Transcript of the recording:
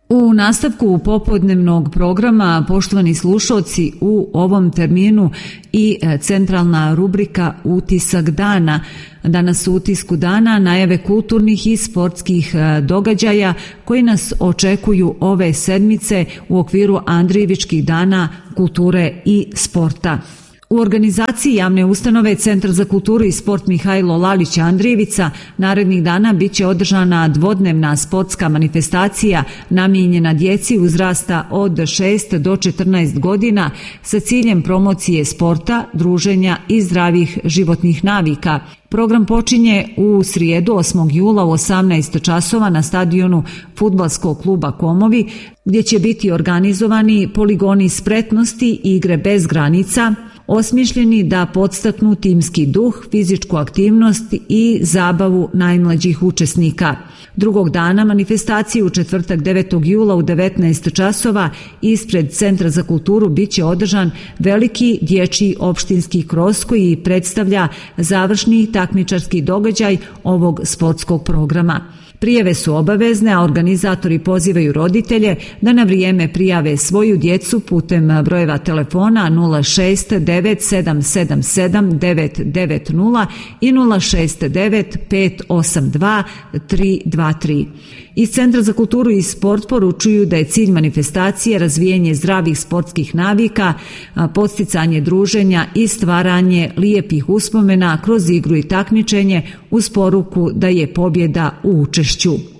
U nastavku popodnevnog programa, poštovani slušalci, u ovom terminu i centralna rubrika Utisak dana. Danas u Utisku dana najave kulturnih i sportskih događaja koji nas očekuju ove sedmice u okviru Andrijevičkih dana kulture i sporta. U organizaciji javne ustanove Centar za kulturu i sport Mihajlo Lalić Andrijevica narednih dana biće održana dvodnevna sportska manifestacija namijenjena djeci uzrasta od 6 do 14 godina sa ciljem promocije sporta, druženja i zdravih životnih navika. Program počinje u srijedu 8. jula u 18 časova na stadionu Fudbalskog kluba Komovi, gdje će biti organizovani poligoni spretnosti i igre bez granica, osmišljeni da podstaknu timski duh, fizičku aktivnost i zabavu najmlađih učesnika. Drugog dana manifestacije u četvrtak 9. jula u 19 časova ispred Centra za kulturu biće održan veliki dječji opštinski kros koji predstavlja završni takmičarski događaj ovog sportskog programa. Prijave su obavezne, a organizatori pozivaju roditelje da na vrijeme prijave svoju djecu putem brojeva telefona 06 9777 990 i 069 582 323. Iz Centra za kulturu i sport poručuju da je cilj manifestacije razvijanje zdravih sportskih navika, podsticanje druženja i stvaranje lijepih uspomena kroz igru i takmičenje uz poruku da je pobjeda u učešću.